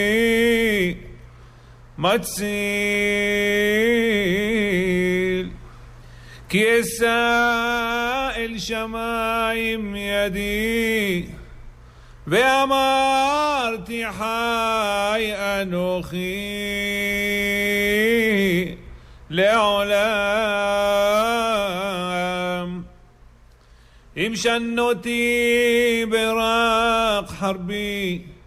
متسيل כי אשא אל שמיים ידי ואמרתי חי אנוכי לעולם אם שנותי ברק חרבי